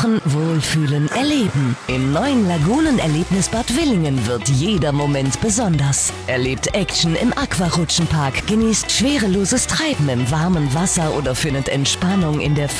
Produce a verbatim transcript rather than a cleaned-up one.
Tauchen, Wohlfühlen, Erleben. Im neuen Lagunen-Erlebnisbad Willingen wird jeder Moment besonders. Erlebt Action im Aquarutschenpark, genießt schwereloses Treiben im warmen Wasser oder findet Entspannung in der